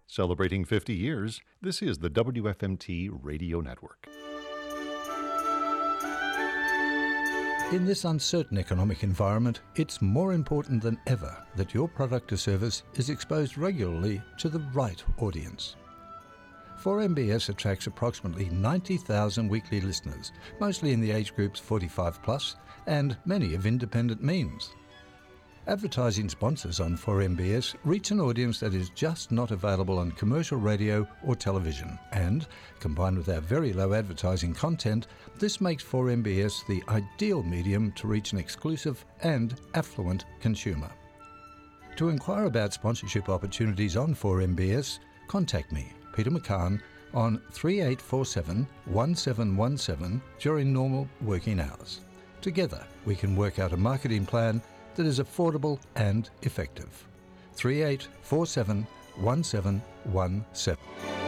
Celebrating 50 years, this is the WFMT Radio Network. In this uncertain economic environment, it's more important than ever that your product or service is exposed regularly to the right audience. 4MBS attracts approximately 90,000 weekly listeners, mostly in the age groups 45 plus, and many of independent means. Advertising sponsors on 4MBS reach an audience that is just not available on commercial radio or television, and, combined with our very low advertising content, this makes 4MBS the ideal medium to reach an exclusive and affluent consumer. To inquire about sponsorship opportunities on 4MBS, contact me, Peter McCann, on 3847 1717 during normal working hours. Together, we can work out a marketing plan that is affordable and effective. 3847 1717.